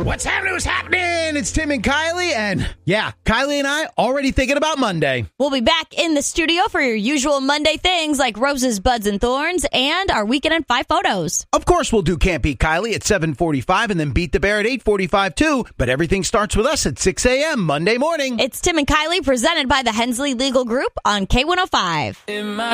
What's happening? It's Tim and Kylie, and yeah, Kylie and I already thinking about Monday. We'll be back in the studio for your usual Monday things like roses, buds, and thorns, and our weekend in 5 photos. Of course, we'll do Can't Beat Kylie at 7:45 and then Beat the Bear at 8:45 too, but everything starts with us at 6 a.m. Monday morning. It's Tim and Kylie presented by the Hensley Legal Group on K105.